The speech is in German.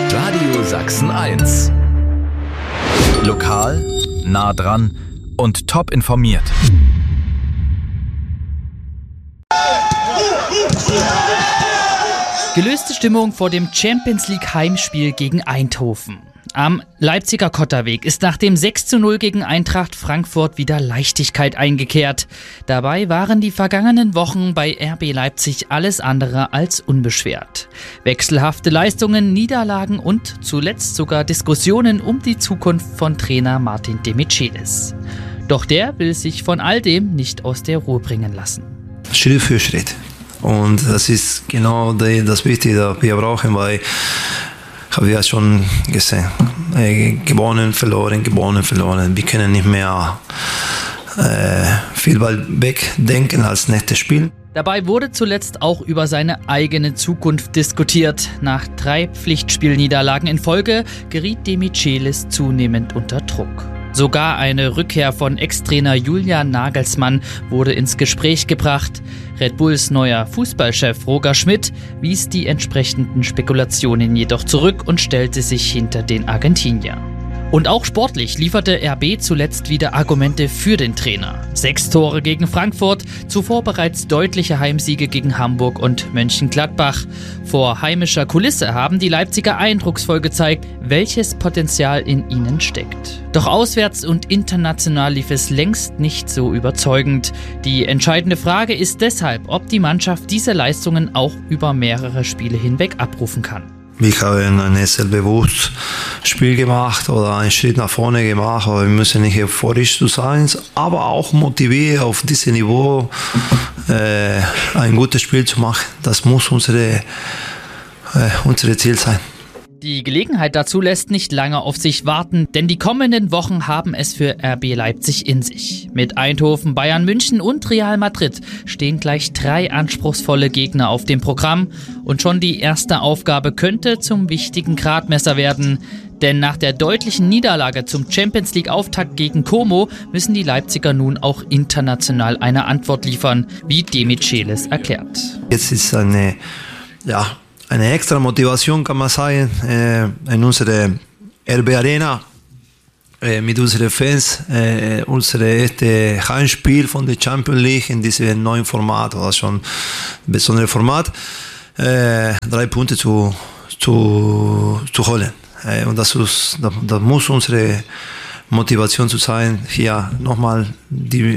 Radio Sachsen 1. Lokal, nah dran und top informiert. Gelöste Stimmung vor dem Champions League Heimspiel gegen Eindhoven. Am Leipziger Kotterweg ist nach dem 6:0 gegen Eintracht Frankfurt wieder Leichtigkeit eingekehrt. Dabei waren die vergangenen Wochen bei RB Leipzig alles andere als unbeschwert. Wechselhafte Leistungen, Niederlagen und zuletzt sogar Diskussionen um die Zukunft von Trainer Martin Demichelis. Doch der will sich von all dem nicht aus der Ruhe bringen lassen. Schritt für Schritt. Und das ist genau das Wichtige, das wir brauchen, weil haben wir ja schon gesehen, gewonnen, verloren. Wir können nicht mehr viel weit weg denken als nächstes Spiel. Dabei wurde zuletzt auch über seine eigene Zukunft diskutiert. Nach 3 Pflichtspielniederlagen in Folge geriet Demichelis zunehmend unter Druck. Sogar eine Rückkehr von Ex-Trainer Julian Nagelsmann wurde ins Gespräch gebracht. Red Bulls neuer Fußballchef Roger Schmidt wies die entsprechenden Spekulationen jedoch zurück und stellte sich hinter den Argentinier. Und auch sportlich lieferte RB zuletzt wieder Argumente für den Trainer. 6 Tore gegen Frankfurt, zuvor bereits deutliche Heimsiege gegen Hamburg und Mönchengladbach. Vor heimischer Kulisse haben die Leipziger eindrucksvoll gezeigt, welches Potenzial in ihnen steckt. Doch auswärts und international lief es längst nicht so überzeugend. Die entscheidende Frage ist deshalb, ob die Mannschaft diese Leistungen auch über mehrere Spiele hinweg abrufen kann. Wir haben ein selbstbewusstes Spiel gemacht oder einen Schritt nach vorne gemacht. Aber wir müssen nicht euphorisch sein, aber auch motiviert auf diesem Niveau ein gutes Spiel zu machen. Das muss unser Ziel sein. Die Gelegenheit dazu lässt nicht lange auf sich warten, denn die kommenden Wochen haben es für RB Leipzig in sich. Mit Eindhoven, Bayern München und Real Madrid stehen gleich 3 anspruchsvolle Gegner auf dem Programm und schon die erste Aufgabe könnte zum wichtigen Gradmesser werden. Denn nach der deutlichen Niederlage zum Champions League Auftakt gegen Como müssen die Leipziger nun auch international eine Antwort liefern, wie Demichelis erklärt. Jetzt ist eine extra Motivation, kann man sagen, in unserer RB Arena mit unseren Fans, unser erstes Heimspiel von der Champions League in diesem neuen Format, oder schon ein besonderes Format, 3 Punkte zu holen. Und das muss unsere Motivation zu sein, hier nochmal die